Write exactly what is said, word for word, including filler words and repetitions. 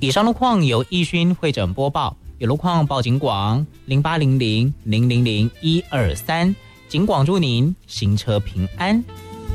以上路况由易勋会诊播报，有路况报警广零八零零零零零一二三，警广祝您行车平安。